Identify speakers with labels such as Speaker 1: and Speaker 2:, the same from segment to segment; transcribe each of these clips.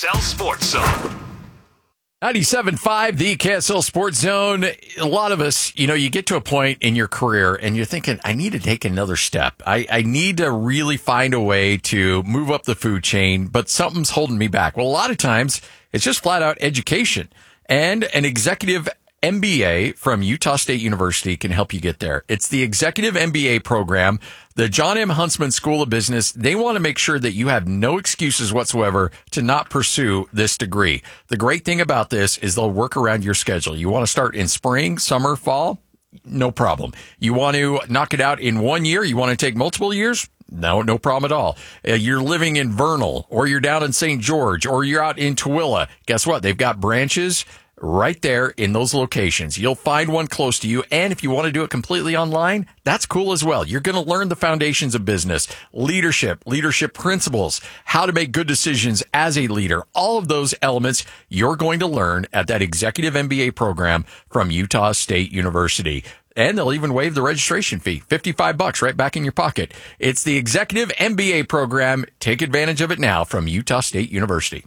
Speaker 1: KSL Sports Zone.
Speaker 2: 97.5, the KSL Sports Zone. A lot of us, you get to a point in your career and you're thinking, I need to take another step. I need to really find a way to move up the food chain, but something's holding me back. Well, a lot of times it's just flat out education, and an executive MBA from Utah State University can help you get there. It's the Executive MBA program, the John M. Huntsman School of Business. They want to make sure that you have no excuses whatsoever to not pursue this degree. The great thing about this is they'll work around your schedule. You want to start in spring, summer, fall? No problem. You want to knock it out in 1 year? You want to take multiple years? No problem at all. You're living in Vernal, or you're down in St. George, or you're out in Tooele. Guess what? They've got branches right there in those locations. You'll find one close to you. And if you want to do it completely online, that's cool as well. You're going to learn the foundations of business, leadership principles, how to make good decisions as a leader. All of those elements you're going to learn at that Executive MBA program from Utah State University. And they'll even waive the registration fee, $55 right back in your pocket. It's the Executive MBA program. Take advantage of it now from Utah State University.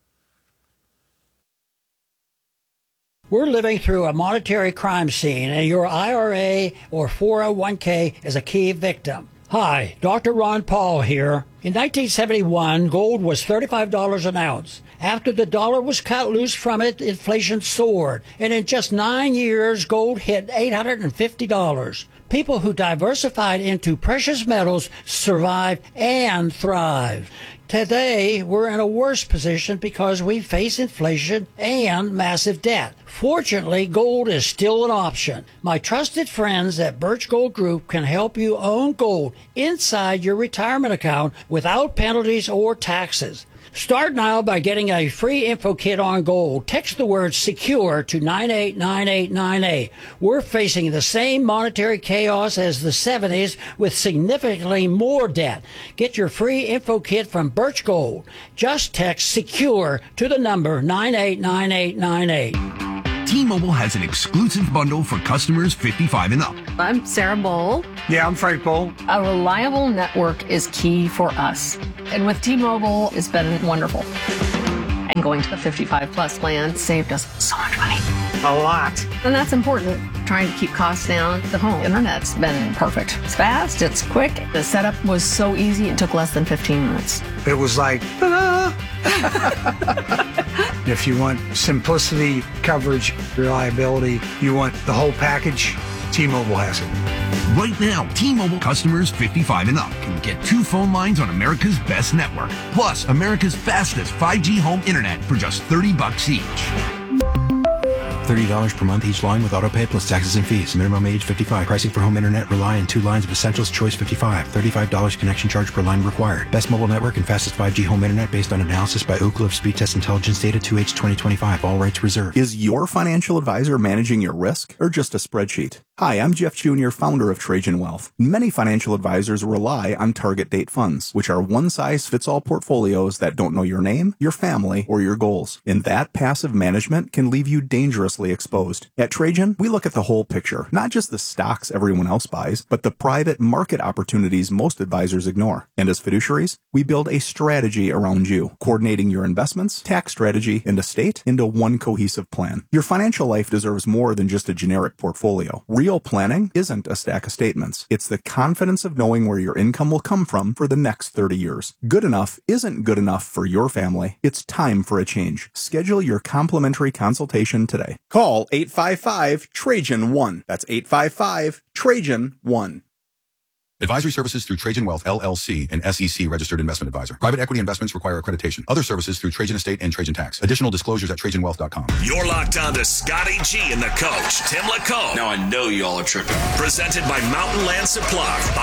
Speaker 3: We're living through a monetary crime scene, and your IRA or 401k is a key victim. Hi, Dr. Ron Paul here. In 1971, gold was $35 an ounce. After the dollar was cut loose from it, inflation soared, and in just 9 years, gold hit $850. People who diversified into precious metals survived and thrived. Today, we're in a worse position because we face inflation and massive debt. Fortunately, gold is still an option. My trusted friends at Birch Gold Group can help you own gold inside your retirement account without penalties or taxes. Start now by getting a free info kit on gold. Text the word SECURE to 989898. We're facing the same monetary chaos as the 70s with significantly more debt. Get your free info kit from Birch Gold. Just text SECURE to the number 989898.
Speaker 4: T-Mobile has an exclusive bundle for customers 55 and up.
Speaker 5: I'm Sarah Bowl.
Speaker 6: Yeah, I'm Frank Bowl.
Speaker 5: A reliable network is key for us. And with T-Mobile, it's been wonderful. And going to the 55 plus plan saved us so much money.
Speaker 6: A lot.
Speaker 5: And that's important. Trying to keep costs down. The home internet's been perfect. It's fast, it's quick. The setup was so easy, it took less than 15 minutes.
Speaker 6: It was like, ta-da! If you want simplicity, coverage, reliability, you want the whole package, T-Mobile has it.
Speaker 4: Right now, T-Mobile customers 55 and up can get 2 phone lines on America's best network, plus America's fastest 5G home internet for just $30 each.
Speaker 7: $30 per month each line with autopay plus taxes and fees. Minimum age 55. Pricing for home internet rely on 2 lines of Essentials Choice 55. $35 connection charge per line required. Best mobile network and fastest 5G home internet based on analysis by Oak Cliff Speed Test Intelligence data 2H 2025. All rights reserved.
Speaker 8: Is your financial advisor managing your risk or just a spreadsheet? Hi, I'm Jeff Jr., founder of Trajan Wealth. Many financial advisors rely on target date funds, which are one-size-fits-all portfolios that don't know your name, your family, or your goals. And that passive management can leave you dangerously exposed. At Trajan, we look at the whole picture, not just the stocks everyone else buys, but the private market opportunities most advisors ignore. And as fiduciaries, we build a strategy around you, coordinating your investments, tax strategy, and estate into one cohesive plan. Your financial life deserves more than just a generic portfolio. Real planning isn't a stack of statements. It's the confidence of knowing where your income will come from for the next 30 years. Good enough isn't good enough for your family. It's time for a change. Schedule your complimentary consultation today. Call 855-TRAJAN-1. That's 855-TRAJAN-1.
Speaker 9: Advisory services through Trajan Wealth, LLC, an SEC registered investment advisor. Private equity investments require accreditation. Other services through Trajan Estate and Trajan Tax. Additional disclosures at TrajanWealth.com.
Speaker 1: You're locked on to Scotty G and the coach, Tim LaComb.
Speaker 10: Now I know y'all are tripping.
Speaker 1: Presented by Mountain Land Supply.